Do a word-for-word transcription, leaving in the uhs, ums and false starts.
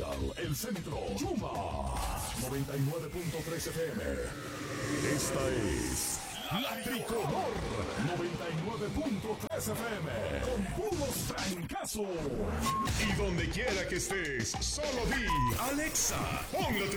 Royal, El Centro, Yuma, noventa y nueve punto tres F M. Esta es La Tricolor, noventa y nueve punto tres F M, con puros trancazos. Y donde quiera que estés, solo di Alexa, pon la